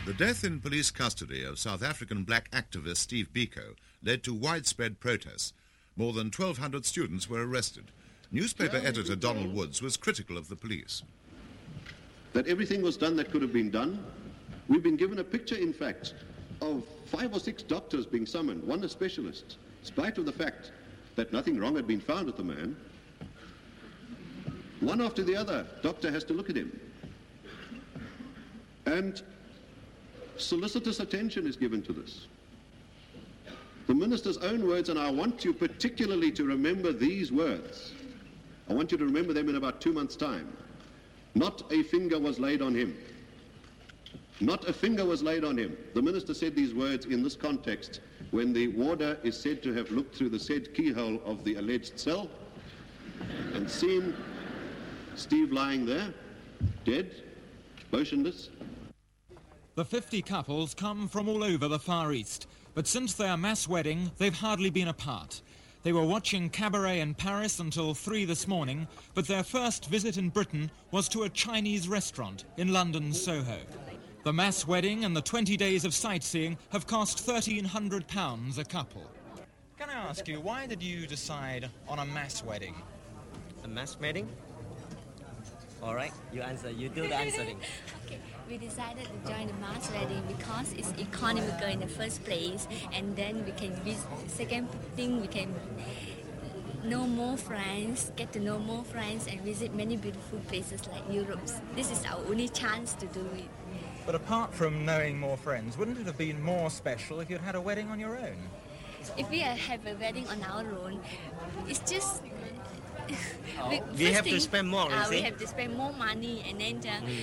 The death in police custody of South African black activist Steve Biko led to widespread protests. More than 1,200 students were arrested. Newspaper editor Donald Woods was critical of the police. That everything was done that could have been done. We've been given a picture, in fact, of 5 or 6 doctors being summoned, one a specialist, in spite of the fact that nothing wrong had been found with the man. One after the other, doctor has to look at him. And solicitous attention is given to this. The minister's own words, and I want you particularly to remember these words. I want you to remember them in about 2 months' time. Not a finger was laid on him. Not a finger was laid on him. The minister said these words in this context when the warder is said to have looked through the said keyhole of the alleged cell and seen Steve lying there, dead, motionless. The 50 couples come from all over the Far East, but since their mass wedding, they've hardly been apart. They were watching Cabaret in Paris until 3 this morning, but their first visit in Britain was to a Chinese restaurant in London's Soho. The mass wedding and the 20 days of sightseeing have cost £1,300 a couple. Can I ask you, why did you decide on a mass wedding? A mass wedding? All right, you answer. You do the answering. Okay, we decided to join the mass wedding because it's economical in the first place, and then we can visit. Second thing, we can know more friends, get to know more friends, and visit many beautiful places like Europe. This is our only chance to do it. But apart from knowing more friends, wouldn't it have been more special if you'd had a wedding on your own? If we have a wedding on our own, it's just... we have to spend more, we have to spend more money, and then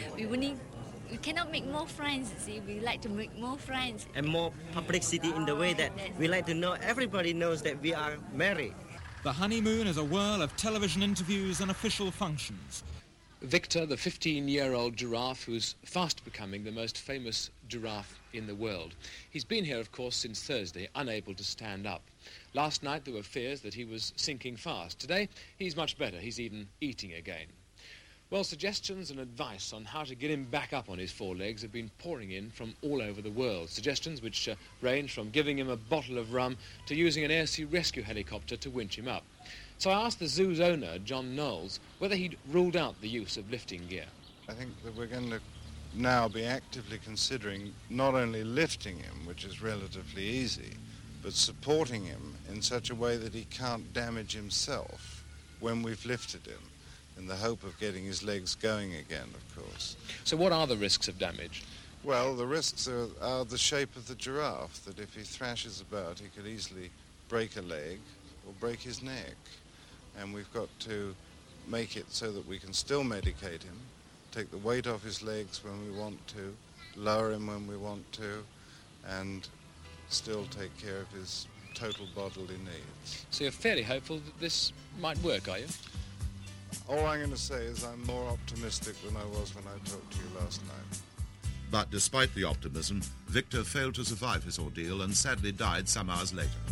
we cannot make more friends, see. We like to make more friends. And more publicity in the way that we like to know, everybody knows that we are married. The honeymoon is a whirl of television interviews and official functions. Victor, the 15-year-old giraffe who's fast becoming the most famous giraffe in the world. He's been here, of course, since Thursday, unable to stand up. Last night there were fears that he was sinking fast. Today he's much better. He's even eating again. Well, suggestions and advice on how to get him back up on his 4 legs have been pouring in from all over the world. Suggestions which range from giving him a bottle of rum to using an air sea rescue helicopter to winch him up. So I asked the zoo's owner, John Knowles, whether he'd ruled out the use of lifting gear. I think that we're going to now be actively considering not only lifting him, which is relatively easy, but supporting him in such a way that he can't damage himself when we've lifted him, in the hope of getting his legs going again, of course. So what are the risks of damage? Well, the risks are the shape of the giraffe, that if he thrashes about, he could easily break a leg or break his neck. And we've got to make it so that we can still medicate him, take the weight off his legs when we want to, lower him when we want to, and still take care of his total bodily needs. So you're fairly hopeful that this might work, are you? All I'm going to say is I'm more optimistic than I was when I talked to you last night. But despite the optimism, Victor failed to survive his ordeal and sadly died some hours later.